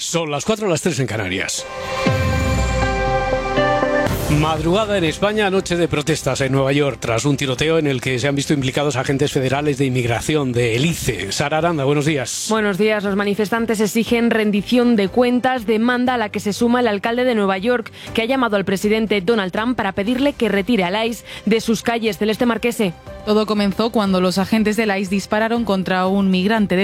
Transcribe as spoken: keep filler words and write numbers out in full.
Son las cuatro, las tres en Canarias. Madrugada en España, noche de protestas en Nueva York tras un tiroteo en el que se han visto implicados agentes federales de inmigración del I C E. Sara Aranda, buenos días. Buenos días. Los manifestantes exigen rendición de cuentas, demanda a la que se suma el alcalde de Nueva York, que ha llamado al presidente Donald Trump para pedirle que retire al I C E de sus calles. Celeste Marquese. Todo comenzó cuando los agentes del I C E dispararon contra un migrante de